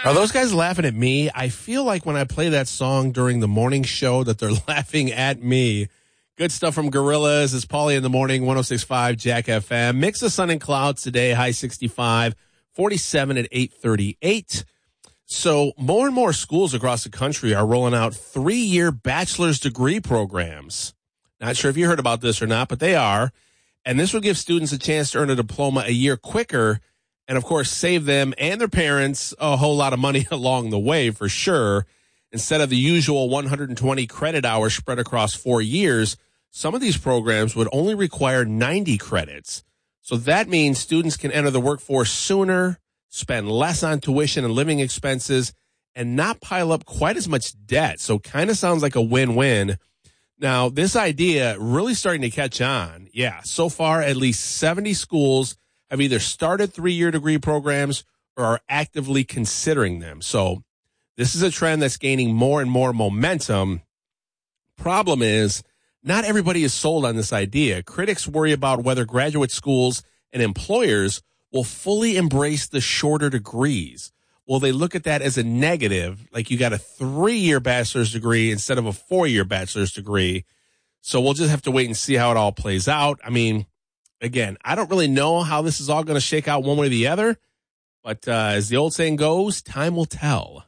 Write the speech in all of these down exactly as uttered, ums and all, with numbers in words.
Are those guys laughing at me? I feel like when I play that song during the morning show that they're laughing at me. Good stuff from Gorillaz. It's Paulie in the Morning, one oh six point five Jack F M. Mix of sun and clouds today, high sixty-five, forty-seven at eight thirty-eight. So more and more schools across the country are rolling out three-year bachelor's degree programs. Not sure if you heard about this or not, but they are. And this will give students a chance to earn a diploma a year quicker and, of course, save them and their parents a whole lot of money along the way, for sure. Instead of the usual one hundred twenty credit hours spread across four years, some of these programs would only require ninety credits. So that means students can enter the workforce sooner, spend less on tuition and living expenses, and not pile up quite as much debt. So kind of sounds like a win-win. Now, this idea really starting to catch on. Yeah, so far, at least seventy schools have either started three-year degree programs or are actively considering them. So this is a trend that's gaining more and more momentum. Problem is, not everybody is sold on this idea. Critics worry about whether graduate schools and employers will fully embrace the shorter degrees. Will they look at that as a negative, like you got a three-year bachelor's degree instead of a four-year bachelor's degree? So we'll just have to wait and see how it all plays out. I mean, again, I don't really know how this is all going to shake out one way or the other, but uh, as the old saying goes, time will tell.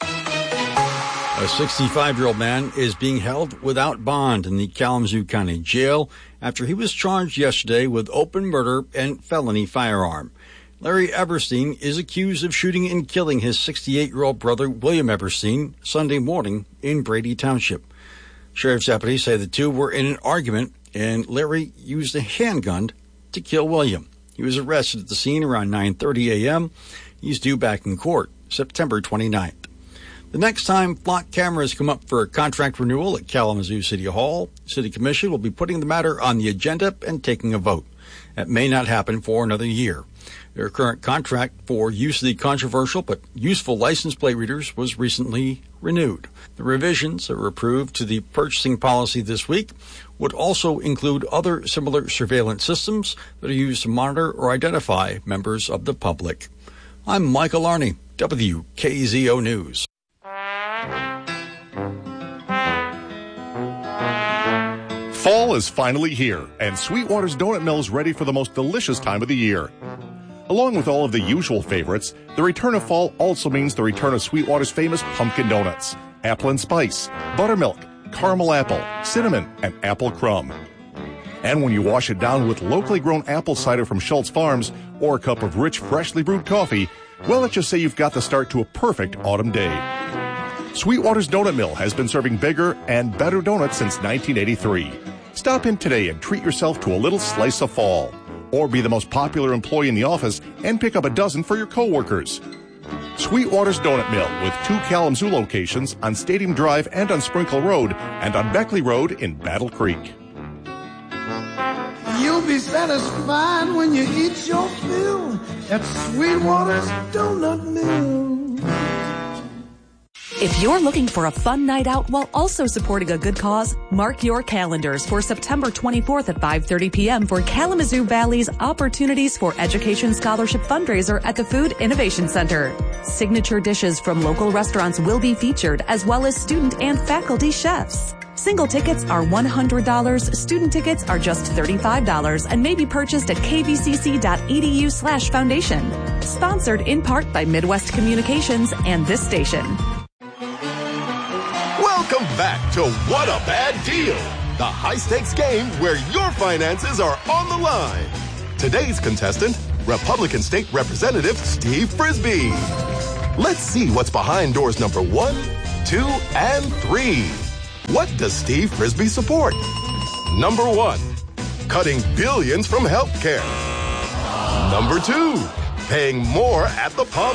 A sixty-five-year-old man is being held without bond in the Kalamazoo County Jail after he was charged yesterday with open murder and felony firearm. Larry Eberstein is accused of shooting and killing his sixty-eight-year-old brother, William Eberstein, Sunday morning in Brady Township. Sheriff's deputies say the two were in an argument, and Larry used a handgun to kill William. He was arrested at the scene around nine thirty a.m. He's due back in court September twenty-ninth. The next time flock cameras come up for a contract renewal at Kalamazoo City Hall, City Commission will be putting the matter on the agenda and taking a vote. That may not happen for another year. Their current contract for use of the controversial but useful license plate readers was recently renewed. The revisions that were approved to the purchasing policy this week would also include other similar surveillance systems that are used to monitor or identify members of the public. I'm Michael Arney, W K Z O News. Fall is finally here, and Sweetwater's Donut Mill is ready for the most delicious time of the year. Along with all of the usual favorites, the return of fall also means the return of Sweetwater's famous pumpkin donuts, apple and spice, buttermilk, caramel apple, cinnamon, and apple crumb. And when you wash it down with locally grown apple cider from Schultz Farms or a cup of rich, freshly brewed coffee, well, let's just say you've got the start to a perfect autumn day. Sweetwater's Donut Mill has been serving bigger and better donuts since nineteen eighty-three. Stop in today and treat yourself to a little slice of fall. Or be the most popular employee in the office and pick up a dozen for your coworkers. Sweetwater's Donut Mill with two Kalamazoo locations on Stadium Drive and on Sprinkle Road and on Beckley Road in Battle Creek. You'll be satisfied when you eat your fill at Sweetwater's Donut Mill. If you're looking for a fun night out while also supporting a good cause, mark your calendars for September twenty-fourth at five thirty p.m. for Kalamazoo Valley's Opportunities for Education Scholarship fundraiser at the Food Innovation Center. Signature dishes from local restaurants will be featured, as well as student and faculty chefs. Single tickets are one hundred dollars, student tickets are just thirty-five dollars, and may be purchased at kvcc.edu slash foundation. Sponsored in part by Midwest Communications and this station. Welcome back to What a Bad Deal, the high-stakes game where your finances are on the line. Today's contestant, Republican State Representative Steve Frisbee. Let's see what's behind doors number one, two, and three. What does Steve Frisbee support? Number one, cutting billions from healthcare. Number two, paying more at the pump.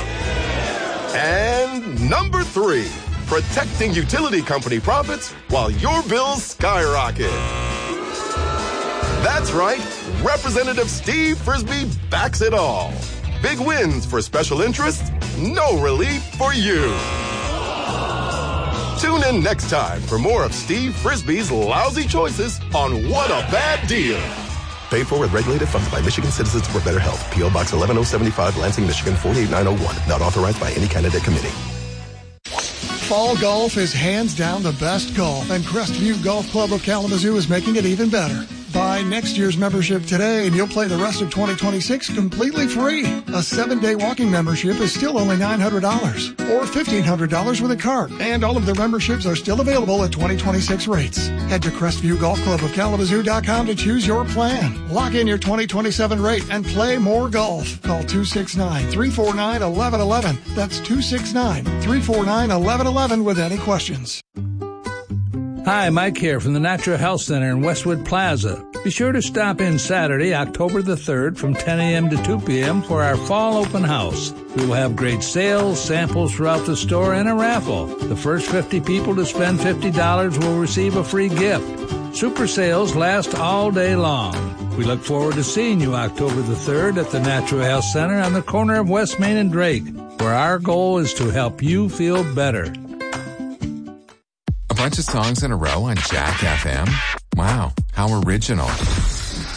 And number three, protecting utility company profits while your bills skyrocket. That's right, Representative Steve Frisbee backs it all. Big wins for special interests, no relief for you. Tune in next time for more of Steve Frisbee's lousy choices on What a Bad Deal. Paid for with regulated funds by Michigan Citizens for Better Health. P O. Box eleven oh seventy-five, Lansing, Michigan four eight nine oh one. Not authorized by any candidate committee. Fall golf is hands down the best golf, and Crestview Golf Club of Kalamazoo is making it even better. Buy next year's membership today and you'll play the rest of twenty twenty-six completely free. A seven-day walking membership is still only nine hundred dollars or fifteen hundred dollars with a card, and all of their memberships are still available at twenty twenty-six rates. Head to Crestview Golf Club of Kalamazoo dot com to choose your plan. Lock in your twenty twenty-seven rate and play more golf. Call two six nine, three four nine, one one one one. That's two six nine, three four nine, one one one one with any questions. Hi, Mike here from the Natural Health Center in Westwood Plaza. Be sure to stop in Saturday, October the third from ten a.m. to two p.m. for our fall open house. We will have great sales, samples throughout the store, and a raffle. The first fifty people to spend fifty dollars will receive a free gift. Super sales last all day long. We look forward to seeing you October the third at the Natural Health Center on the corner of West Main and Drake, where our goal is to help you feel better. A bunch of songs in a row on Jack F M? Wow, how original.